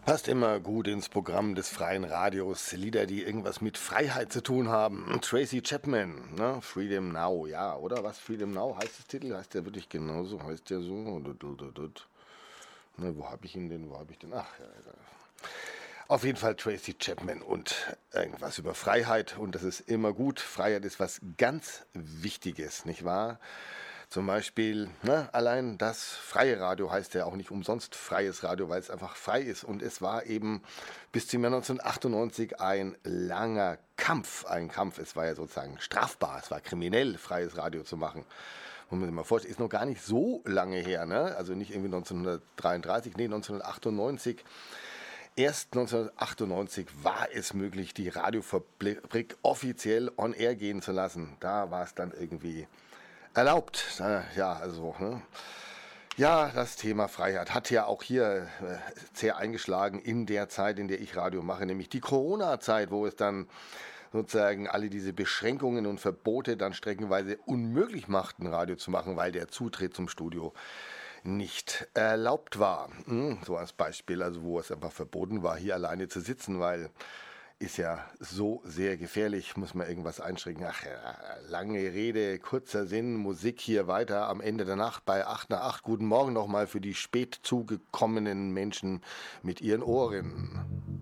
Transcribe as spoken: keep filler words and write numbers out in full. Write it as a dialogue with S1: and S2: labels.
S1: Passt immer gut ins Programm des freien Radios. Lieder, die irgendwas mit Freiheit zu tun haben. Tracy Chapman, ne? Freedom Now, ja, oder was? Freedom Now heißt das Titel? Heißt der wirklich genauso? Heißt der so? Dut, dut, dut, dut. Ne, wo habe ich ihn denn? Wo habe ich den? Ach, ja, ja. Auf jeden Fall Tracy Chapman und irgendwas über Freiheit. Und das ist immer gut. Freiheit ist was ganz Wichtiges, nicht wahr? Zum Beispiel, ne, allein das freie Radio heißt ja auch nicht umsonst freies Radio, weil es einfach frei ist. Und es war eben bis zum Jahr neunzehnhundertachtundneunzig ein langer Kampf. Ein Kampf, es war ja sozusagen strafbar, es war kriminell, freies Radio zu machen. Muss man sich mal vorstellen, ist noch gar nicht so lange her, ne? Also nicht irgendwie neunzehnhundertdreiunddreißig, nee, neunzehnhundertachtundneunzig. Erst neunzehnhundertachtundneunzig war es möglich, die Radiofabrik offiziell on air gehen zu lassen. Da war es dann irgendwie erlaubt. Ja, also, ne? Ja, das Thema Freiheit hat ja auch hier äh, sehr eingeschlagen in der Zeit, in der ich Radio mache, nämlich die Corona-Zeit, wo es dann sozusagen alle diese Beschränkungen und Verbote dann streckenweise unmöglich machten, Radio zu machen, weil der Zutritt zum Studio nicht erlaubt war. Hm, so als Beispiel, also wo es einfach verboten war, hier alleine zu sitzen, weil ist ja so sehr gefährlich, muss man irgendwas einschränken. Ach ja, lange Rede, kurzer Sinn, Musik hier weiter am Ende der Nacht bei acht nach acht. Guten Morgen nochmal für die spät zugekommenen Menschen mit ihren Ohren.